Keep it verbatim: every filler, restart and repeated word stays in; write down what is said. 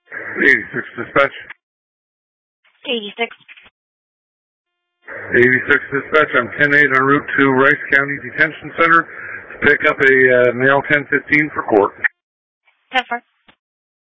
eighty-six dispatch. eighty-six. eighty-six dispatch, I'm ten eight en route to Rice County Detention Center to pick up a uh, male ten fifteen for court. ten four.